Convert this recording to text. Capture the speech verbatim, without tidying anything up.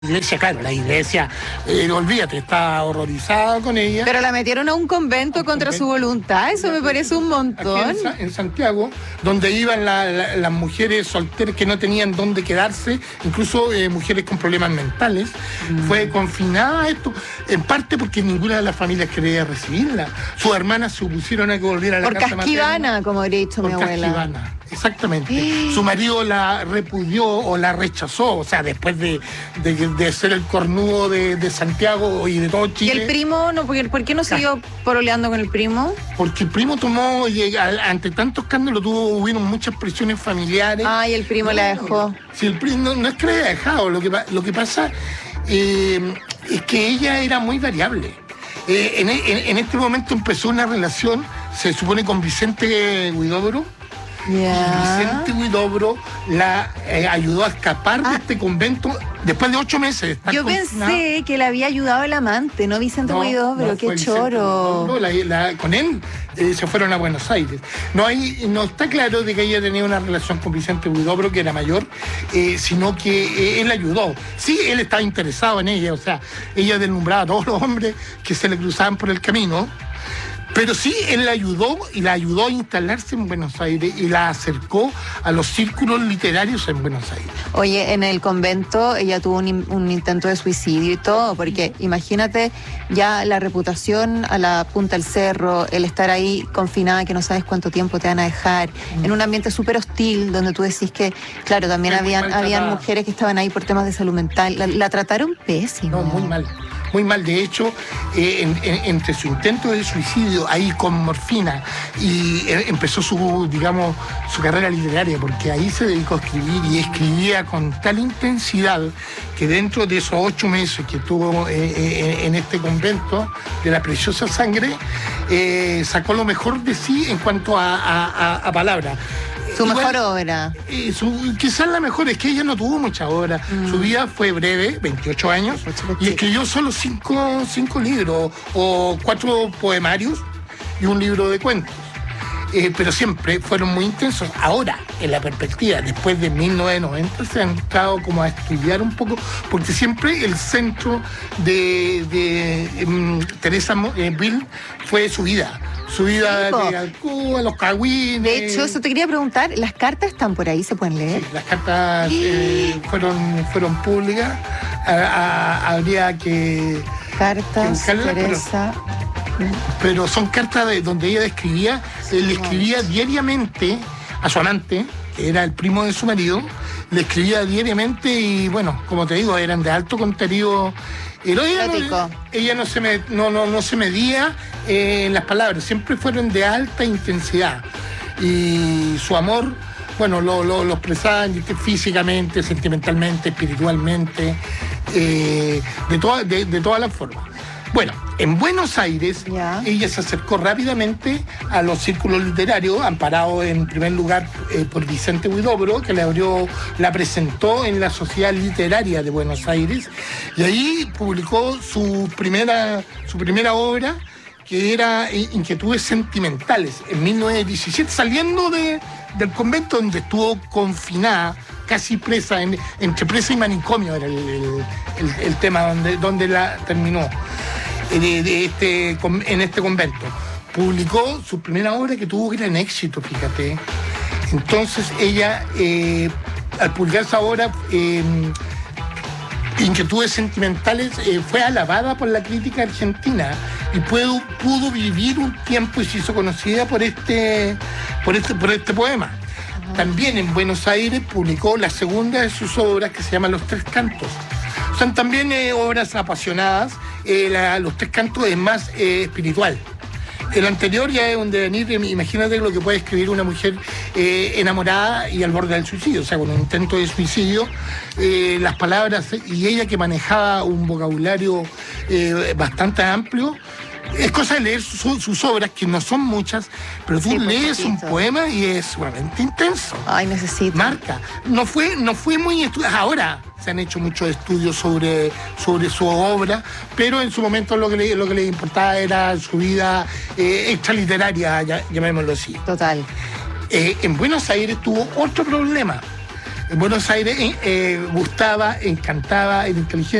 iglesia, claro, la iglesia, eh, olvídate, está horrorizada con ella. Pero la metieron a un convento a un contra convento. su voluntad, eso me parece un montón. Aquí en, en Santiago, donde iban la, la, las mujeres solteras que no tenían dónde quedarse, incluso eh, mujeres con problemas mentales, mm. fue confinada a esto, en parte porque ninguna de las familias quería recibirla. Sus hermanas se opusieron a que volviera a la Por casa casquivana, materna. como habría dicho Por mi abuela. Casquivana. Exactamente. ¿Eh? Su marido la repudió o la rechazó, o sea, después de, de, de ser el cornudo de, de Santiago y de todo Chile. ¿Y el primo, no, por qué no siguió pololeando con el primo? Porque el primo tomó, ante tanto escándalo, tuvo, hubieron muchas presiones familiares. Ah, y el primo no, la dejó. Si el primo, no, no es que la haya dejado, lo que, lo que pasa eh, es que ella era muy variable. Eh, en, en, en este momento empezó una relación, se supone, con Vicente Huidobro. Yeah. Vicente Huidobro la eh, ayudó a escapar ah. de este convento después de ocho meses. Yo confinado. pensé que le había ayudado el amante, no Vicente no, Huidobro, no, qué choro. No, la, la, con él eh, se fueron a Buenos Aires. No hay, no está claro de que ella tenía una relación con Vicente Huidobro, que era mayor, eh, sino que eh, él la ayudó. Sí, él estaba interesado en ella, o sea, ella deslumbraba a todos los hombres que se le cruzaban por el camino. Pero sí, él la ayudó y la ayudó a instalarse en Buenos Aires y la acercó a los círculos literarios en Buenos Aires. Oye, en el convento ella tuvo un, un intento de suicidio y todo, porque imagínate ya la reputación a la punta del cerro, el estar ahí confinada, que no sabes cuánto tiempo te van a dejar, mm. en un ambiente súper hostil, donde tú decís que, claro, también habían, habían mujeres que estaban ahí por temas de salud mental. La, la trataron pésimo. No, muy mal. Muy mal, de hecho, eh, en, en, entre su intento de suicidio, ahí con morfina, y eh, empezó su, digamos, su carrera literaria, porque ahí se dedicó a escribir y escribía con tal intensidad que dentro de esos ocho meses que estuvo eh, eh, en este convento de la preciosa sangre, eh, sacó lo mejor de sí en cuanto a, a, a, a palabras. Su Igual, mejor obra. Eh, su, quizás la mejor, es que ella no tuvo mucha obra. Mm. Su vida fue breve, veintiocho años, y escribió solo cinco, cinco libros, o cuatro poemarios y un libro de cuentos. Eh, pero siempre fueron muy intensos. Ahora, en la perspectiva, después de mil novecientos noventa, se han entrado como a estudiar un poco, porque siempre el centro de, de um, Teresa eh, Bill fue su vida. Su vida sí, de Alcú, los cagüines. De hecho, eso te quería preguntar, ¿las cartas están por ahí? ¿Se pueden leer? Sí, las cartas eh, fueron, fueron públicas. A, a, habría que... Cartas, que Teresa... Pero, pero son cartas de, donde ella describía, sí, le escribía diariamente a su amante, que era el primo de su marido, le escribía diariamente y, bueno, como te digo, eran de alto contenido. Pero ella, no, ella no, se me, no, no, no se medía eh, en las palabras, siempre fueron de alta intensidad. Y su amor, bueno, lo, lo, lo expresaba físicamente, sentimentalmente, espiritualmente, eh, de, toda, de, de todas las formas. Bueno, en Buenos Aires, yeah. ella se acercó rápidamente a los círculos literarios, amparado en primer lugar eh, por Vicente Huidobro, que le abrió, la presentó en la Sociedad Literaria de Buenos Aires, y ahí publicó su primera, su primera obra, que era Inquietudes Sentimentales, en mil novecientos diecisiete, saliendo de, del convento donde estuvo confinada, casi presa, en, entre presa y manicomio era el, el, el, el tema donde, donde la terminó. De, de este, en este convento. Publicó su primera obra que tuvo gran éxito, fíjate. Entonces ella, eh, al publicar esa obra, eh, Inquietudes Sentimentales, eh, fue alabada por la crítica argentina y pudo, pudo vivir un tiempo y se hizo conocida por este, por este, por este poema. Uh-huh. También en Buenos Aires publicó la segunda de sus obras, que se llama Los Tres Cantos. Son también eh, obras apasionadas. Eh, la, los Tres Cantos es más eh, espiritual. El anterior ya es un devenir, imagínate lo que puede escribir una mujer eh, enamorada y al borde del suicidio, o sea, con un intento de suicidio, eh, las palabras, y ella que manejaba un vocabulario eh, bastante amplio. Es cosa de leer su, sus obras, que no son muchas, pero tú sí, lees un poema y es sumamente intenso. Ay, necesito. Marca. No fue, no fue muy estudiado. Ahora se han hecho muchos estudios sobre, sobre su obra, pero en su momento lo que le, lo que le importaba era su vida eh, extraliteraria, ya, llamémoslo así. Total. Eh, en Buenos Aires tuvo otro problema. En Buenos Aires eh, eh, gustaba, encantaba, era inteligente.